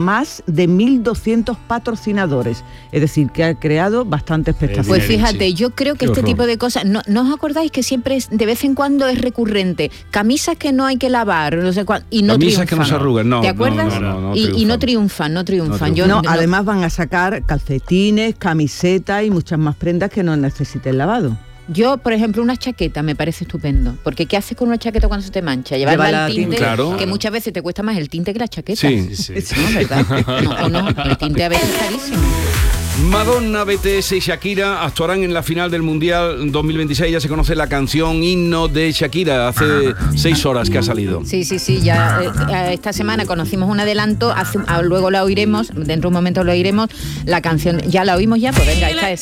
más de 1.200 patrocinadores. Es decir, que ha creado bastante expectación. Pues fíjate, yo creo que este tipo de cosas, ¿no os acordáis que siempre de vez en cuando es recurrente? Camisas que no hay que lavar, no sé cuál, y no camisas triunfan. que no se arrugan, no. ¿Te acuerdas? No y no triunfan. Además van a sacar calcetines, camisetas y muchas más prendas que no necesiten lavado. Yo, por ejemplo, una chaqueta me parece estupendo. Porque ¿qué haces con una chaqueta cuando se te mancha? Llevarla al tinte, claro. que muchas veces te cuesta más el tinte que la chaqueta. Sí. ¿No, verdad? No, el tinte a veces es carísimo. Madonna, BTS y Shakira actuarán en la final del Mundial 2026. Ya se conoce la canción himno de Shakira. Hace 6 horas que ha salido. Sí, ya esta semana conocimos un adelanto, luego la oiremos, dentro de un momento lo oiremos. La canción, ¿ya la oímos ya? Pues venga, esta es.